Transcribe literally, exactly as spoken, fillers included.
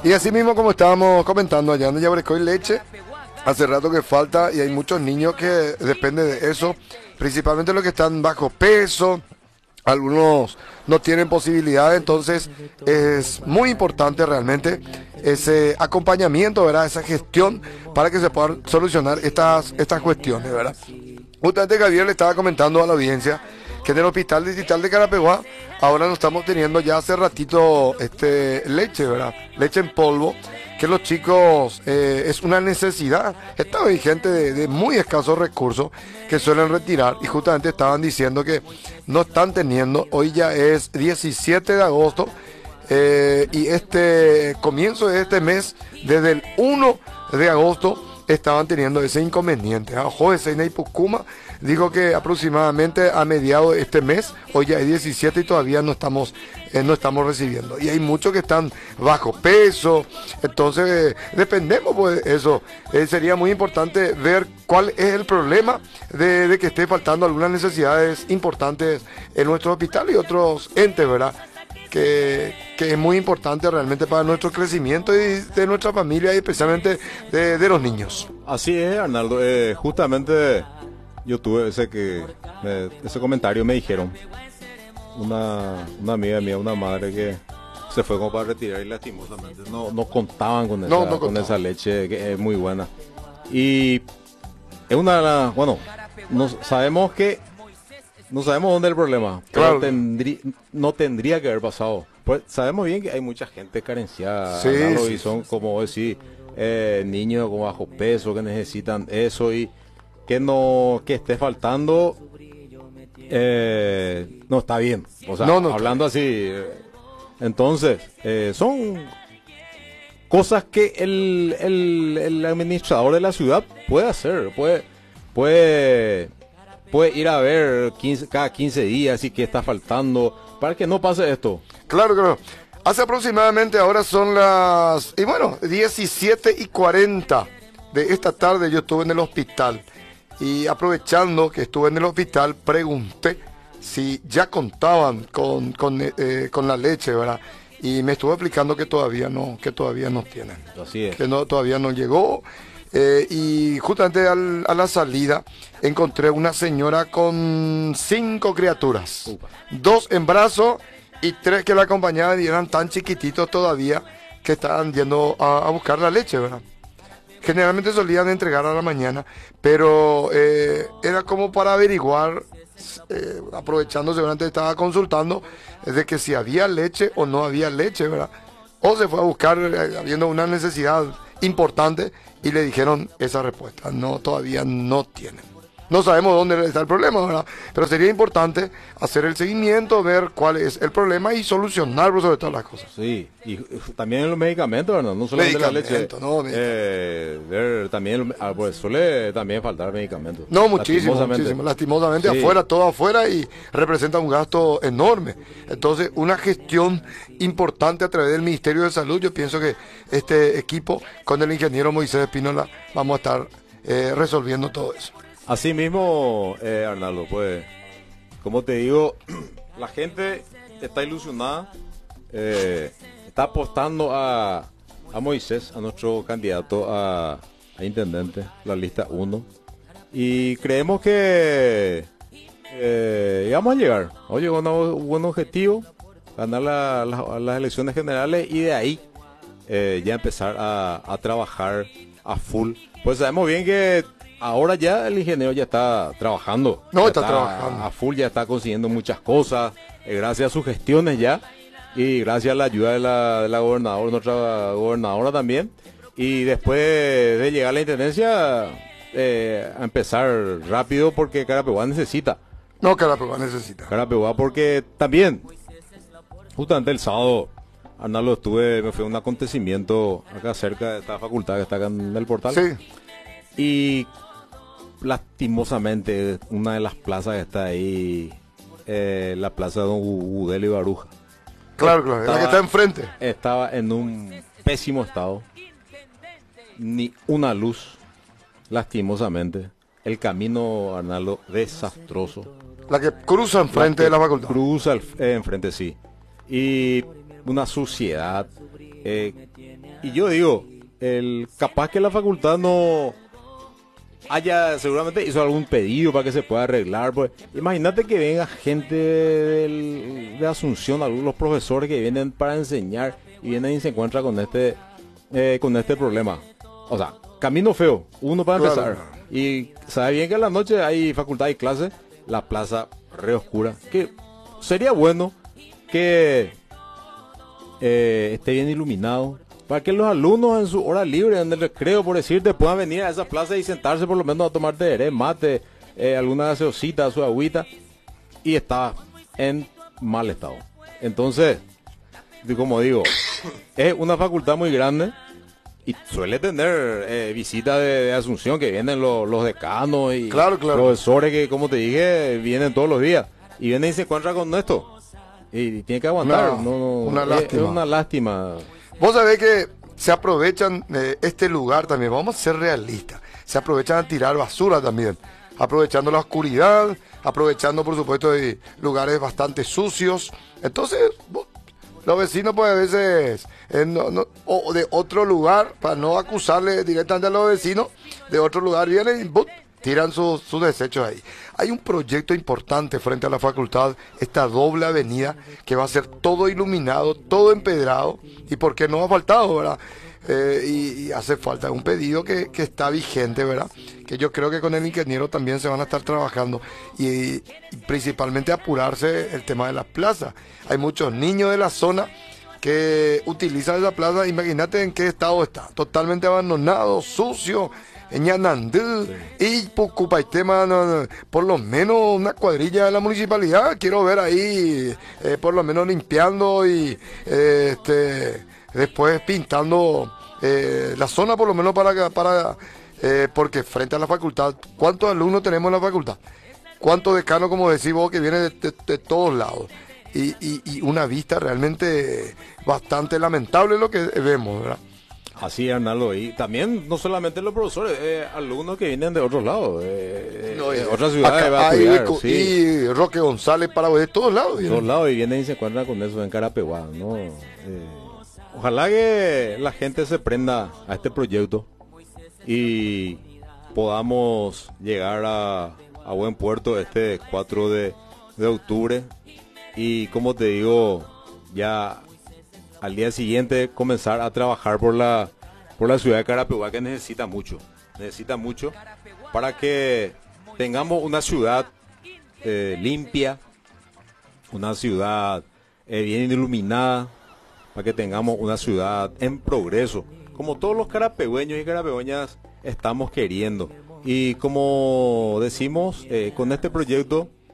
Y así mismo como estábamos comentando, allá en Yaguarecoy leche, hace rato que falta y hay muchos niños que dependen de eso, principalmente los que están bajo peso, algunos no tienen posibilidad, entonces es muy importante realmente ese acompañamiento, ¿verdad? Esa gestión para que se puedan solucionar estas, estas cuestiones, ¿verdad? Justamente Gabriel le estaba comentando a la audiencia que en el hospital distrital de Carapeguá ahora no estamos teniendo ya hace ratito este, leche, ¿verdad? Leche en polvo, que los chicos eh, es una necesidad. Esta vigente de, de muy escasos recursos que suelen retirar y justamente estaban diciendo que no están teniendo. Hoy ya es diecisiete de agosto eh, y este comienzo de este mes, desde el uno de agosto, estaban teniendo ese inconveniente. José Seina y Pucuma dijo que aproximadamente a mediados de este mes, hoy ya es diecisiete y todavía no estamos, eh, no estamos recibiendo. Y hay muchos que están bajo peso, entonces eh, dependemos pues de eso. Eh, sería muy importante ver cuál es el problema de, de que esté faltando algunas necesidades importantes en nuestro hospital y otros entes, ¿verdad? Que, que es muy importante realmente para nuestro crecimiento y de nuestra familia y especialmente de, de los niños. Así es, Arnaldo. Eh, justamente yo tuve ese que eh, ese comentario, me dijeron una, una amiga mía, una madre que se fue como para retirar y lastimosamente no, no contaban con esa, no, no con esa leche que es muy buena. Y es una de las, bueno, no, sabemos que no sabemos dónde es el problema, claro. Pero tendrí, no tendría que haber pasado. Pues sabemos bien que hay mucha gente carenciada, sí, Arnaldo, sí, y son, como decir, eh, niños con bajo peso que necesitan eso y que no que esté faltando eh, no está bien. O sea, no, no, hablando así, eh, entonces eh, son cosas que el, el, el administrador de la ciudad puede hacer, puede puede puede ir a ver quince, cada quince días y qué está faltando para que no pase esto. Claro, claro. Hace aproximadamente ahora son las, y bueno, diecisiete y cuarenta de esta tarde yo estuve en el hospital y aprovechando que estuve en el hospital pregunté si ya contaban con, con, eh, con la leche, ¿verdad? Y me estuvo explicando que todavía no, que todavía no tienen. Así es. Que no, todavía no llegó. Eh, y justamente al, a la salida encontré una señora con cinco criaturas, Upa. Dos en brazos y tres que la acompañaban y eran tan chiquititos todavía que estaban yendo a, a buscar la leche, ¿verdad? Generalmente solían entregar a la mañana, pero eh, era como para averiguar, eh, aprovechando seguramente estaba consultando, eh, de que si había leche o no había leche, ¿verdad? O se fue a buscar eh, habiendo una necesidad importante y le dijeron esa respuesta, no, todavía no tienen. No sabemos dónde está el problema, ¿verdad? Pero sería importante hacer el seguimiento, ver cuál es el problema y solucionarlo sobre todas las cosas. Sí, y también en los medicamentos, ¿verdad? No solamente la leche. No, eh, ver, también, ah, pues suele también faltar medicamentos. No, muchísimo, lastimosamente. muchísimo. Lastimosamente Sí. afuera, todo afuera y representa un gasto enorme. Entonces, una gestión importante a través del Ministerio de Salud. Yo pienso que este equipo, con el ingeniero Moisés Espínola, vamos a estar eh, resolviendo todo eso. Así mismo, eh, Arnaldo, pues, como te digo, la gente está ilusionada, eh, está apostando a, a Moisés, a nuestro candidato a, a intendente, la lista uno, y creemos que eh, vamos a llegar, vamos a llegar a un buen objetivo, ganar la, la, las elecciones generales y de ahí eh, ya empezar a, a trabajar a full. Pues sabemos bien que ahora ya el ingeniero ya está trabajando. No, está, está trabajando. A full, ya está consiguiendo muchas cosas, eh, gracias a sus gestiones ya, y gracias a la ayuda de la, de la gobernadora, nuestra gobernadora también. Y después de llegar a la intendencia, eh, a empezar rápido porque Carapeguá necesita. No, Carapeguá necesita. Carapeguá porque también, justamente el sábado, Arnaldo, estuve, me fue a un acontecimiento acá cerca de esta facultad que está acá en el portal. Sí. Y lastimosamente una de las plazas que está ahí, eh, la plaza de Don Gudelo y Baruja, claro, claro, estaba, la que está enfrente, estaba en un pésimo estado, ni una luz, lastimosamente, el camino, Arnaldo, desastroso, la que cruza enfrente de la facultad, cruza el, eh, enfrente, sí, y una suciedad, Eh, y yo digo, el capaz que la facultad no haya, seguramente hizo algún pedido para que se pueda arreglar. Pues, imagínate que venga gente del- de Asunción, algunos profesores que vienen para enseñar y vienen y se encuentran con este, eh, con este problema. O sea, camino feo, uno para Claro. empezar. Y sabe bien que en la noche hay facultad y clase, la plaza re oscura. Que sería bueno que eh, esté bien iluminado, para que los alumnos en su hora libre, en el recreo, por decirte, puedan venir a esa plaza y sentarse por lo menos a tomar tereré, mate, eh, alguna gaseosita, su agüita, y está en mal estado. Entonces, y como digo, es una facultad muy grande y suele tener eh, visitas de, de Asunción, que vienen los, los decanos y Claro, claro. profesores que, como te dije, vienen todos los días, y vienen y se encuentran con esto. Y tiene que aguantar. Una- no, no, una es- lástima. Es una lástima. Vos sabés que se aprovechan de este lugar también, vamos a ser realistas, se aprovechan a tirar basura también, aprovechando la oscuridad, aprovechando por supuesto de lugares bastante sucios. Entonces, vos- los vecinos pues a veces, eh, no- no- o de otro lugar, para no acusarle directamente a los vecinos, de otro lugar vienen y ¡bum! Tiran sus, sus desechos ahí. Hay un proyecto importante frente a la facultad, esta doble avenida, que va a ser todo iluminado, todo empedrado, y porque no ha faltado, ¿verdad? Eh, y, y hace falta un pedido que, que está vigente, ¿verdad? Que yo creo que con el ingeniero también se van a estar trabajando, y, y principalmente apurarse el tema de las plazas. Hay muchos niños de la zona que utilizan esa plaza, imagínate en qué estado está, totalmente abandonado, sucio, Ñanandú, y Pucupaitema, no, no, por lo menos una cuadrilla de la municipalidad, quiero ver ahí, eh, por lo menos limpiando y eh, este, después pintando eh, la zona, por lo menos para, que- para eh, porque frente a la facultad, ¿cuántos alumnos tenemos en la facultad? ¿Cuántos decanos, como decís vos, que vienen de, de- de todos lados? Y, y, y una vista realmente bastante lamentable lo que vemos, ¿verdad? Así, Arnaldo. Y también, no solamente los profesores, eh, alumnos que vienen de otros lados, eh, No, de eh, otras ciudades, acá va a hay estudiar, eco- sí, y Roque González para de todos lados. de vienen. todos lados, y vienen y se encuentran con eso en Carapeguá, ¿no? Eh, ojalá que la gente se prenda a este proyecto y podamos llegar a, a buen puerto este cuatro de, de octubre. Y como te digo, ya al día siguiente comenzar a trabajar por la por la ciudad de Carapeguá, que necesita mucho, necesita mucho para que tengamos una ciudad eh, limpia, una ciudad eh, bien iluminada, para que tengamos una ciudad en progreso, como todos los carapegüeños y carapegüeñas estamos queriendo. Y como decimos, eh, con este proyecto